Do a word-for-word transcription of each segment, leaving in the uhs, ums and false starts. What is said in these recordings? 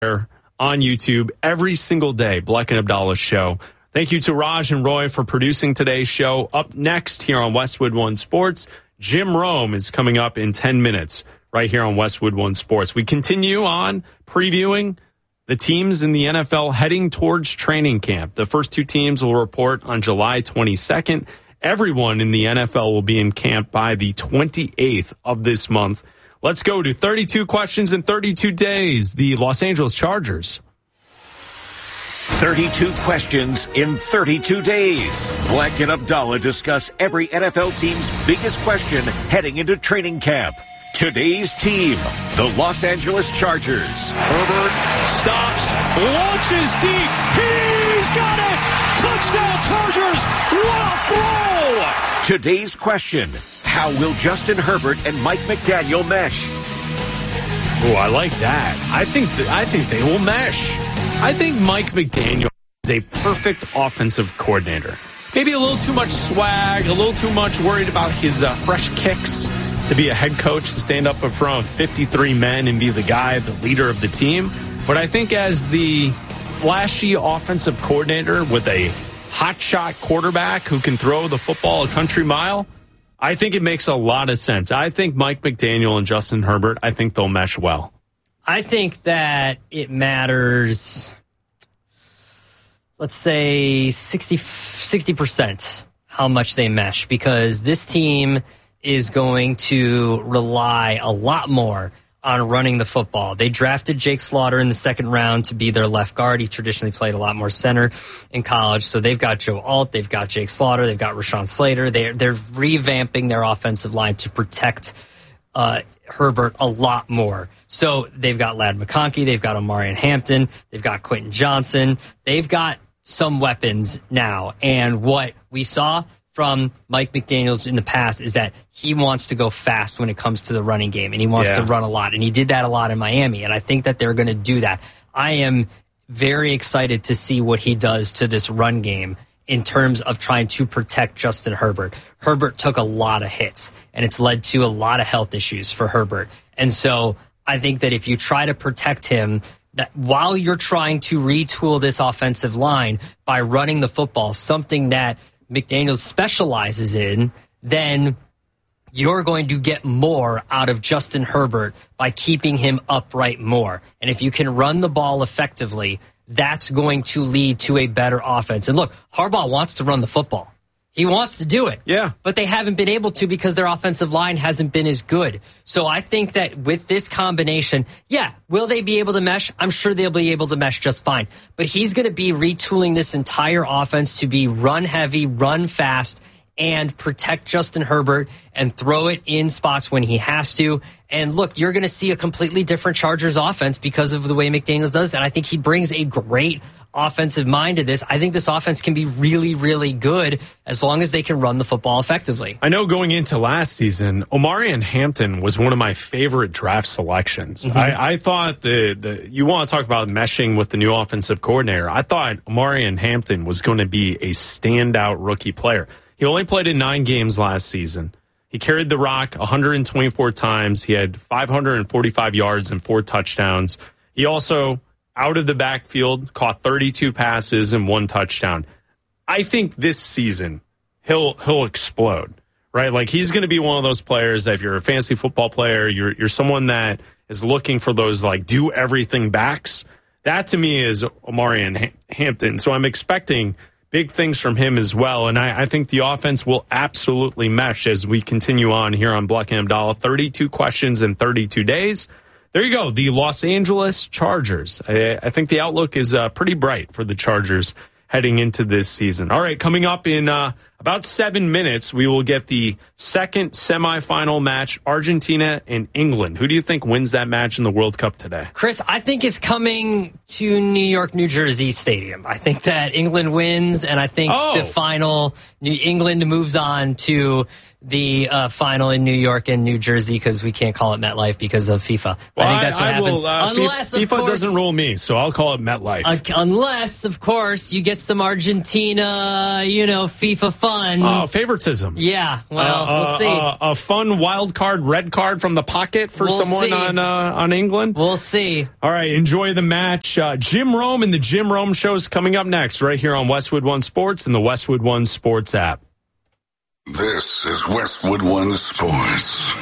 on YouTube every single day. Bleck and Abdallah Show. Thank you to Raj and Roy for producing today's show. Up next here on Westwood One Sports, Jim Rome is coming up in ten minutes right here on Westwood One Sports. We continue on previewing the teams in the N F L heading towards training camp. The first two teams will report on July twenty-second. Everyone in the N F L will be in camp by the twenty-eighth of this month. Let's go to thirty-two questions in thirty-two days. The Los Angeles Chargers. thirty-two questions in thirty-two days. Bleck and Abdallah discuss every N F L team's biggest question heading into training camp. Today's team, the Los Angeles Chargers. Herbert stops, launches deep. He's got it! Touchdown Chargers! What a throw! Today's question, how will Justin Herbert and Mike McDaniel mesh? Oh, I like that. I think that, I think they will mesh. I think Mike McDaniel is a perfect offensive coordinator. Maybe a little too much swag, a little too much worried about his uh, fresh kicks to be a head coach, to stand up in front of fifty-three men and be the guy, the leader of the team. But I think as the flashy offensive coordinator with a hotshot quarterback who can throw the football a country mile, I think it makes a lot of sense. I think Mike McDaniel and Justin Herbert, I think they'll mesh well. I think that it matters, let's say sixty percent how much they mesh, because this team is going to rely a lot more on running the football. They drafted Jake Slaughter in the second round to be their left guard. He traditionally played a lot more center in college. So they've got Joe Alt, they've got Jake Slaughter, they've got Rashawn Slater. They're, they're revamping their offensive line to protect uh, Herbert a lot more. So they've got Ladd McConkey, they've got Omarion Hampton, they've got Quentin Johnson. They've got some weapons now. And what we saw from Mike McDaniels in the past is that he wants to go fast when it comes to the running game, and he wants yeah. to run a lot, and he did that a lot in Miami, and I think that they're going to do that. I am very excited to see what he does to this run game in terms of trying to protect Justin Herbert. Herbert took a lot of hits, and it's led to a lot of health issues for Herbert, and so I think that if you try to protect him, that while you're trying to retool this offensive line by running the football, something that McDaniels specializes in, then you're going to get more out of Justin Herbert by keeping him upright more. And if you can run the ball effectively, that's going to lead to a better offense. And look, Harbaugh wants to run the football. He wants to do it. Yeah. But they haven't been able to because their offensive line hasn't been as good. So I think that with this combination, yeah, will they be able to mesh? I'm sure they'll be able to mesh just fine. But he's going to be retooling this entire offense to be run heavy, run fast, and protect Justin Herbert and throw it in spots when he has to. And look, you're going to see a completely different Chargers offense because of the way McDaniels does that. I think he brings a great offensive mind to this. I think this offense can be really, really good as long as they can run the football effectively. I know going into last season, Omarion Hampton was one of my favorite draft selections. Mm-hmm. I, I thought the, the you want to talk about meshing with the new offensive coordinator. I thought Omarion Hampton was going to be a standout rookie player. He only played in nine games last season. He carried the rock one hundred twenty-four times. He had five hundred forty-five yards and four touchdowns. He also, out of the backfield, caught thirty-two passes and one touchdown. I think this season he'll he'll explode, right? Like he's going to be one of those players that if you're a fantasy football player, you're you're someone that is looking for those like do everything backs. That to me is Omarion Hampton. So I'm expecting big things from him as well, and I, I think the offense will absolutely mesh as we continue on here on Bleck and Abdallah. thirty-two questions in thirty-two days. There you go, the Los Angeles Chargers. I, I think the outlook is uh, pretty bright for the Chargers heading into this season. All right, coming up in uh, about seven minutes, we will get the second semifinal match, Argentina and England. Who do you think wins that match in the World Cup today? Chris, I think it's coming to New York, New Jersey Stadium. I think that England wins, and I think oh. the final, New England moves on to the uh, final in New York and New Jersey because we can't call it MetLife because of FIFA. Well, I think that's what I, I happens. Will, uh, unless, FIFA of course, doesn't rule me, so I'll call it MetLife. Uh, unless, of course, you get some Argentina, you know, FIFA fun. fun. Oh, favoritism. Yeah, well, uh, we'll see. Uh, a fun wild card, red card from the pocket for We'll someone see. on uh, on England. We'll see. All right, enjoy the match. Uh, Jim Rome and the Jim Rome Show is coming up next, right here on Westwood One Sports and the Westwood One Sports app. This is Westwood One Sports.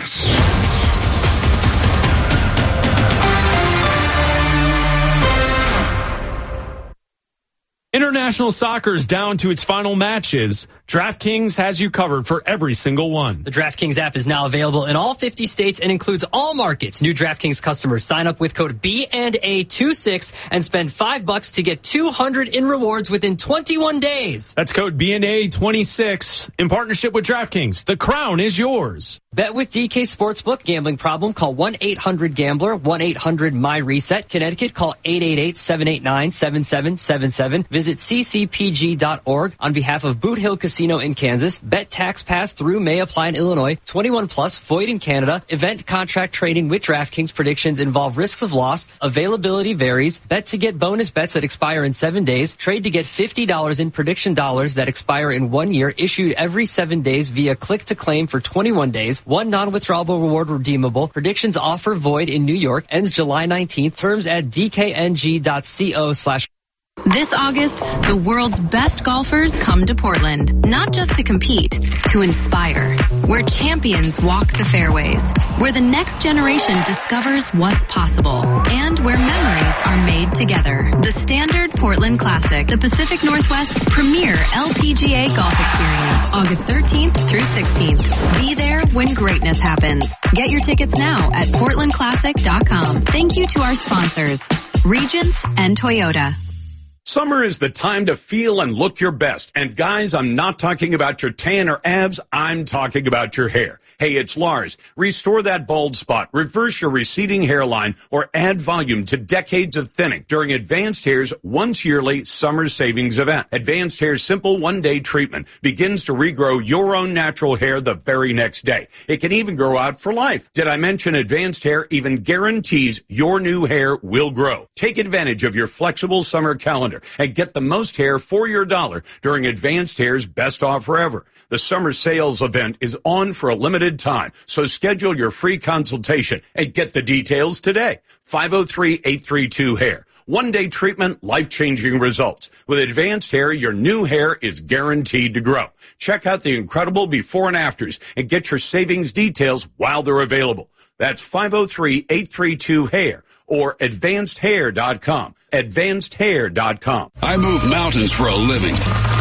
International soccer is down to its final matches. DraftKings has you covered for every single one. The DraftKings app is now available in all fifty states and includes all markets. New DraftKings customers sign up with code B and A twenty-six and spend five bucks to get two hundred in rewards within twenty-one days. That's code B and A twenty-six in partnership with DraftKings. The crown is yours. Bet with D K Sportsbook. Gambling problem? Call one eight hundred gambler, one eight hundred my reset. Connecticut, call eight eight eight, seven eight nine, seven seven seven seven. Visit c c p g dot org on behalf of Boot Hill Casino in Kansas. Bet tax pass through may apply in Illinois. twenty-one plus, void in Canada. Event contract trading with DraftKings. Predictions involve risks of loss. Availability varies. Bet to get bonus bets that expire in seven days. Trade to get fifty dollars in prediction dollars that expire in one year. Issued every seven days via click to claim for twenty-one days. One non-withdrawable reward redeemable. Predictions offer void in New York. Ends July nineteenth. Terms at d k n g dot co slash. This August, the world's best golfers come to Portland, not just to compete, to inspire. Where champions walk the fairways, where the next generation discovers what's possible, and where memories are made together. The Standard Portland Classic, the Pacific Northwest's premier L P G A golf experience, August thirteenth through sixteenth. Be there when greatness happens. Get your tickets now at portland classic dot com. Thank you to our sponsors, Regents and Toyota. Summer is the time to feel and look your best. And guys, I'm not talking about your tan or abs. I'm talking about your hair. Hey, it's Lars. Restore that bald spot, reverse your receding hairline, or add volume to decades of thinning during Advanced Hair's once yearly summer savings event. Advanced Hair's simple one-day treatment begins to regrow your own natural hair the very next day. It can even grow out for life. Did I mention Advanced Hair even guarantees your new hair will grow? Take advantage of your flexible summer calendar and get the most hair for your dollar during Advanced Hair's best offer ever. The summer sales event is on for a limited time, so schedule your free consultation and get the details today. five oh three, eight three two, hair. One-day treatment, life-changing results. With Advanced Hair, your new hair is guaranteed to grow. Check out the incredible before and afters and get your savings details while they're available. That's five oh three, eight three two, hair or advanced hair dot com. advanced hair dot com. I move mountains for a living.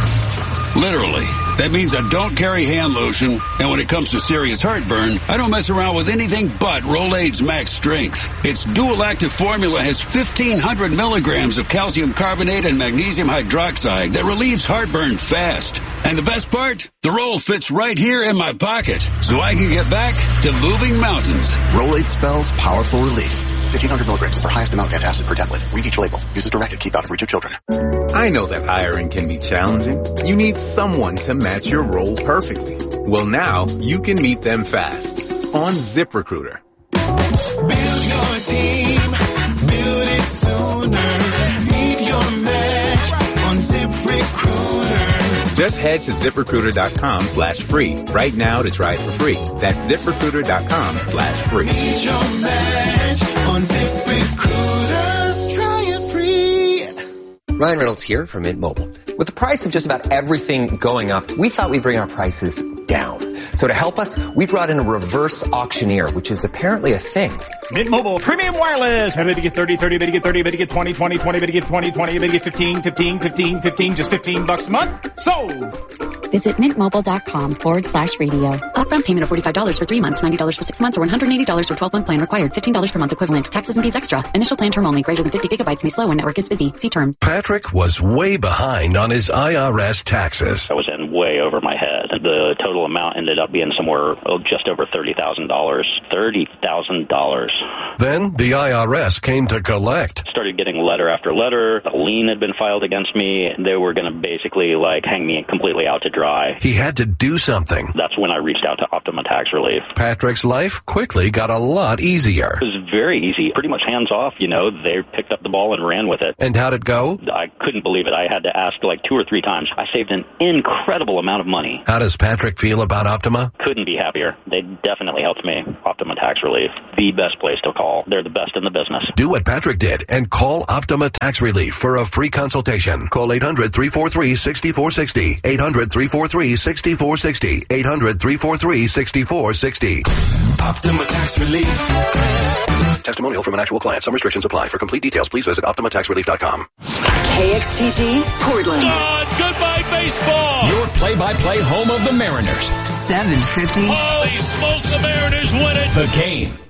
Literally. That means I don't carry hand lotion, and when it comes to serious heartburn, I don't mess around with anything but Rolaids Max Strength. Its dual active formula has fifteen hundred milligrams of calcium carbonate and magnesium hydroxide that relieves heartburn fast. And the best part? The roll fits right here in my pocket, so I can get back to moving mountains. Rolaids spells powerful relief. fifteen hundred milligrams is our highest amount of antacid per tablet. Read each label. Use as directed. Keep out of reach of children. I know that hiring can be challenging. You need someone to match your role perfectly. Well, now you can meet them fast on ZipRecruiter. Build your team. Build it sooner. Meet your match on ZipRecruiter. Just head to ZipRecruiter.com slash free right now to try it for free. That's ZipRecruiter.com slash free. Meet your match on ZipRecruiter. Try it free. Ryan Reynolds here from Mint Mobile. With the price of just about everything going up, we thought we'd bring our prices down. So to help us, we brought in a reverse auctioneer, which is apparently a thing. Mint Mobile Premium Wireless. How to get thirty, thirty, better get thirty, better get twenty, twenty, twenty, better get twenty, twenty, better get fifteen, fifteen, fifteen, fifteen, just fifteen bucks a month. Sold! Visit mintmobile.com forward slash radio. Upfront payment of forty-five dollars for three months, ninety dollars for six months, or one hundred eighty dollars for twelve-month plan required. fifteen dollars per month equivalent. Taxes and fees extra. Initial plan term only. Greater than fifty gigabytes may slow when network is busy. See terms. Patrick was way behind on his I R S taxes. I was in way over my head. The total amount ended up being somewhere oh, just over thirty thousand dollars. thirty thousand dollars. Then the I R S came to collect. Started getting letter after letter. A lien had been filed against me. They were going to basically like hang me completely out to dry. He had to do something. That's when I reached out to Optima Tax Relief. Patrick's life quickly got a lot easier. It was very easy. Pretty much hands off, you know. They picked up the ball and ran with it. And how'd it go? I couldn't believe it. I had to ask like two or three times. I saved an incredible incredible amount of money. How does Patrick feel about Optima? Couldn't be happier. They definitely helped me. Optima Tax Relief, the best place to call. They're the best in the business. Do what Patrick did and call Optima Tax Relief for a free consultation. Call eight hundred, three four three, six four six zero. eight hundred, three four three, six four six zero. eight hundred, three four three, six four six zero. Optima Tax Relief. Testimonial from an actual client. Some restrictions apply. For complete details, please visit optima tax relief dot com. K X T G, Portland. God, goodbye baseball. Your play-by-play home of the Mariners. seven fifty. Holy smokes, the Mariners win it. The Game.